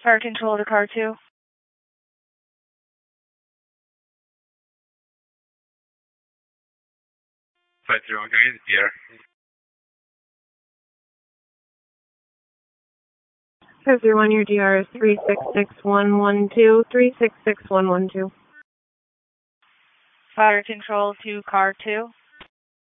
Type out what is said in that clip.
Fire control to car 2. 501, can I get the DR? 501, your DR is 366112, 366112. Fire control to car 2.